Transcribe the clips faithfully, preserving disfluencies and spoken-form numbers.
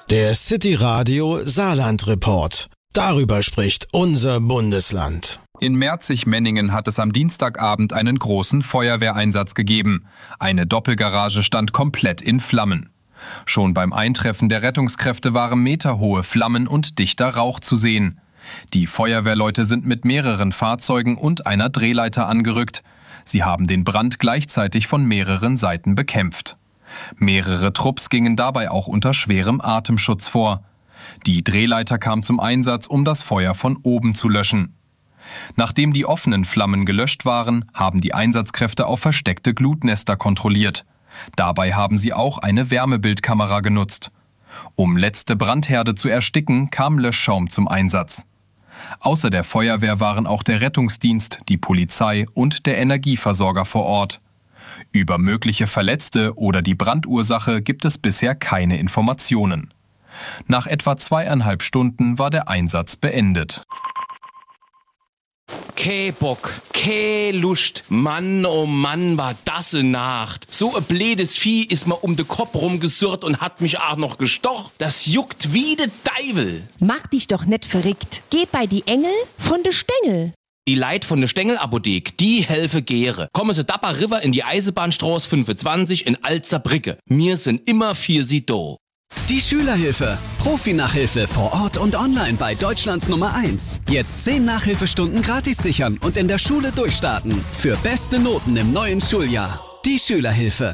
Der City Radio Saarland Report. Darüber spricht unser Bundesland. In Merzig-Menningen hat es am Dienstagabend einen großen Feuerwehreinsatz gegeben. Eine Doppelgarage stand komplett in Flammen. Schon beim Eintreffen der Rettungskräfte waren meterhohe Flammen und dichter Rauch zu sehen. Die Feuerwehrleute sind mit mehreren Fahrzeugen und einer Drehleiter angerückt. Sie haben den Brand gleichzeitig von mehreren Seiten bekämpft. Mehrere Trupps gingen dabei auch unter schwerem Atemschutz vor. Die Drehleiter kam zum Einsatz, um das Feuer von oben zu löschen. Nachdem die offenen Flammen gelöscht waren, haben die Einsatzkräfte auf versteckte Glutnester kontrolliert. Dabei haben sie auch eine Wärmebildkamera genutzt. Um letzte Brandherde zu ersticken, kam Löschschaum zum Einsatz. Außer der Feuerwehr waren auch der Rettungsdienst, die Polizei und der Energieversorger vor Ort. Über mögliche Verletzte oder die Brandursache gibt es bisher keine Informationen. Nach etwa zweieinhalb Stunden war der Einsatz beendet. Keh Bock, keh Lust. Mann, oh Mann, war das eine Nacht. So ein blödes Vieh ist mir um den Kopf rumgesurrt und hat mich auch noch gestochen. Das juckt wie de Deivel. Mach dich doch nicht verrückt. Geh bei die Engel von de Stengel. Die Leit von der Stengelapothek, die helfe gäre. Kommen Sie Dapper River in die Eisenbahnstraße fünfundzwanzig in Alzerbrücke. Mir sind immer für Sie do. Die Schülerhilfe. Profi-Nachhilfe vor Ort und online bei Deutschlands Nummer eins. Jetzt zehn Nachhilfestunden gratis sichern und in der Schule durchstarten. Für beste Noten im neuen Schuljahr. Die Schülerhilfe.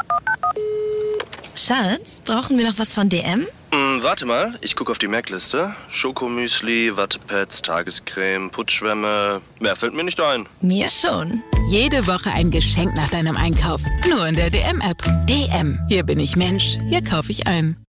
Schatz, brauchen wir noch was von D M? Mm, warte mal, ich gucke auf die Merkliste. Schokomüsli, Wattepads, Tagescreme, Putzschwämme. Mehr fällt mir nicht ein. Mir schon. Jede Woche ein Geschenk nach deinem Einkauf. Nur in der D M-App. D M. Hier bin ich Mensch, hier kaufe ich ein.